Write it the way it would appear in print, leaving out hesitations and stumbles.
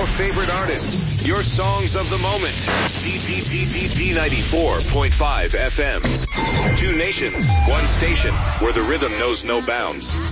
favorite artists, your songs of the moment. D94.5 FM. Two nations, one station, where the rhythm knows no bounds.